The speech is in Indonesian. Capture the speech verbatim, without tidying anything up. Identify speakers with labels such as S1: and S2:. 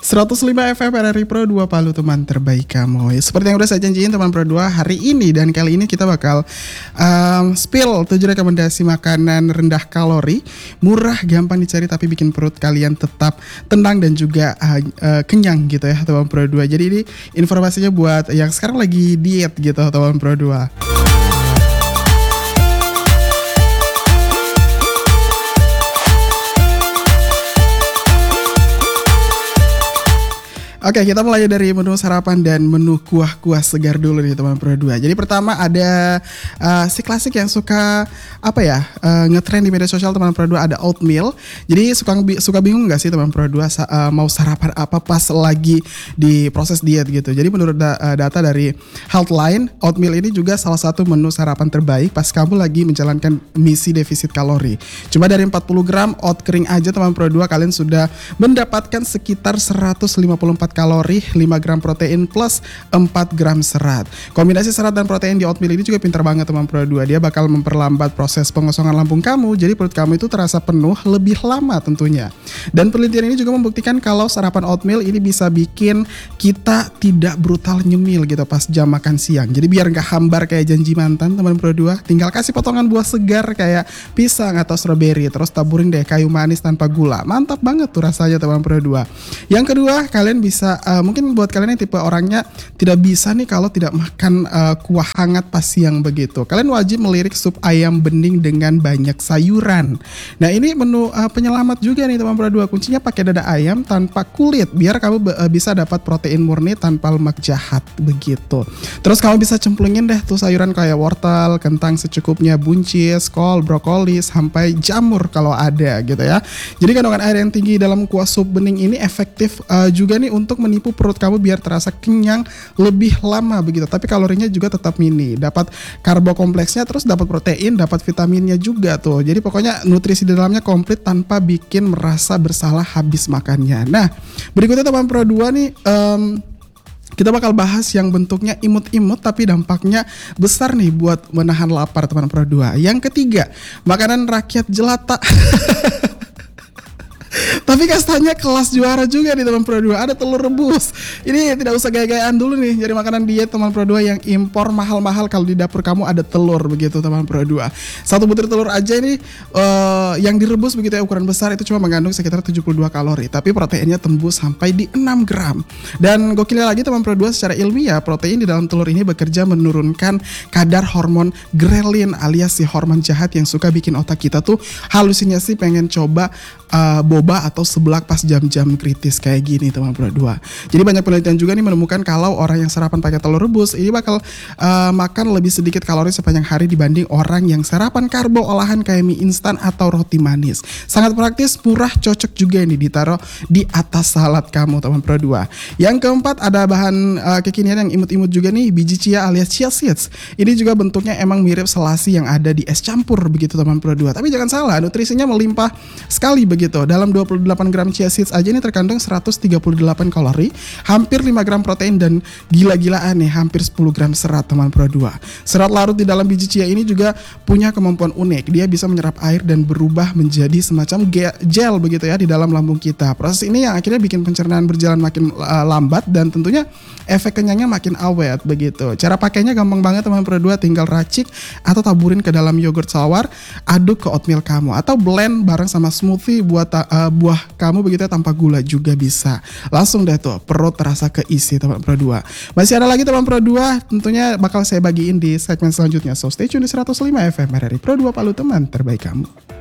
S1: seratus lima F M R R I Pro dua Palu, teman terbaik kamu. Ya, seperti yang udah saya janjiin teman Pro dua hari ini, dan kali ini kita bakal um, spill tujuh rekomendasi makanan rendah kalori, murah, gampang dicari tapi bikin perut kalian tetap tenang dan juga uh, uh, kenyang gitu ya teman Pro dua. Jadi ini informasinya buat yang sekarang lagi diet gitu teman Pro dua. Oke, kita mulai dari menu sarapan dan menu kuah-kuah segar dulu nih teman Pro dua. Jadi pertama ada uh, si klasik yang suka apa ya uh, ngetrend di media sosial teman Pro dua, ada oatmeal. Jadi suka suka bingung nggak sih teman Pro dua uh, mau sarapan apa pas lagi di proses diet gitu. Jadi menurut da- uh, data dari Healthline, oatmeal ini juga salah satu menu sarapan terbaik pas kamu lagi menjalankan misi defisit kalori. Cuma dari empat puluh gram oat kering aja teman Pro dua kalian sudah mendapatkan sekitar seratus lima puluh empat kalori, lima gram protein plus empat gram serat. Kombinasi serat dan protein di oatmeal ini juga pintar banget teman Pro dua. Dia bakal memperlambat proses pengosongan lambung kamu, jadi perut kamu itu terasa penuh lebih lama tentunya. Dan penelitian ini juga membuktikan kalau sarapan oatmeal ini bisa bikin kita tidak brutal nyemil gitu pas jam makan siang. Jadi biar gak hambar kayak janji mantan teman Pro dua, tinggal kasih potongan buah segar kayak pisang atau strawberry, terus taburin deh kayu manis tanpa gula. Mantap banget tuh rasanya teman Pro dua. Yang kedua, kalian bisa Uh, mungkin buat kalian yang tipe orangnya tidak bisa nih kalau tidak makan uh, kuah hangat pas siang begitu, kalian wajib melirik sup ayam bening dengan banyak sayuran. Nah ini menu uh, penyelamat juga nih teman Pro dua. Kuncinya pakai dada ayam tanpa kulit biar kamu uh, bisa dapat protein murni tanpa lemak jahat begitu. Terus kamu bisa cemplungin deh tuh sayuran kayak wortel, kentang secukupnya, buncis, kol, brokoli, sampai jamur kalau ada gitu ya. Jadi kandungan air yang tinggi dalam kuah sup bening ini efektif uh, juga nih untuk menipu perut kamu biar terasa kenyang lebih lama begitu. Tapi kalorinya juga tetap mini. Dapat karbo kompleksnya, terus dapat protein, dapat vitaminnya juga tuh. Jadi pokoknya nutrisi di dalamnya komplit tanpa bikin merasa bersalah habis makannya. Nah, berikutnya teman Pro dua nih um, kita bakal bahas yang bentuknya imut-imut tapi dampaknya besar nih buat menahan lapar teman Pro dua. Yang ketiga, makanan rakyat jelata. Tapi kastanya kelas juara juga nih teman Pro dua, ada telur rebus. Ini tidak usah gaya-gayaan dulu nih jadi makanan diet teman Pro dua yang impor mahal-mahal, kalau di dapur kamu ada telur begitu teman Pro dua. Satu butir telur aja ini uh, yang direbus begitu ya ukuran besar itu cuma mengandung sekitar tujuh puluh dua kalori, tapi proteinnya tembus sampai di enam gram. Dan gokilnya lagi teman Pro dua, secara ilmiah protein di dalam telur ini bekerja menurunkan kadar hormon ghrelin alias si hormon jahat yang suka bikin otak kita tuh halusinasi pengen coba uh, boba atau seblak pas jam-jam kritis kayak gini teman Pro dua. Jadi banyak penelitian juga nih menemukan kalau orang yang sarapan pakai telur rebus ini bakal uh, makan lebih sedikit kalori sepanjang hari dibanding orang yang sarapan karbo olahan kayak mie instan atau roti manis. Sangat praktis, murah, cocok juga nih ditaruh di atas salad kamu teman Pro dua. Yang keempat ada bahan uh, kekinian yang imut-imut juga nih, biji chia alias chia seeds. Ini juga bentuknya emang mirip selasi yang ada di es campur begitu teman Pro dua. Tapi jangan salah, nutrisinya melimpah sekali begitu. Dalam dua puluh delapan gram chia seeds aja ini terkandung seratus tiga puluh delapan kalori, hampir lima gram protein, dan gila-gilaan nih hampir sepuluh gram serat teman Pro dua. Serat larut di dalam biji chia ini juga punya kemampuan unik. Dia bisa menyerap air dan berubah menjadi semacam gel begitu ya di dalam lambung kita. Proses ini yang akhirnya bikin pencernaan berjalan makin uh, lambat dan tentunya efek kenyangnya makin awet begitu. Cara pakainya gampang banget teman Pro dua, tinggal racik atau taburin ke dalam yogurt sour, aduk ke oatmeal kamu atau blend bareng sama smoothie buat uh, buah kamu begitu ya, tanpa gula juga bisa. Langsung deh tuh perut terasa keisi teman Pro dua. Masih ada lagi teman Pro dua, tentunya bakal saya bagiin di segmen selanjutnya. So stay tune di seratus lima F M R R I Pro dua Palu, teman terbaik kamu.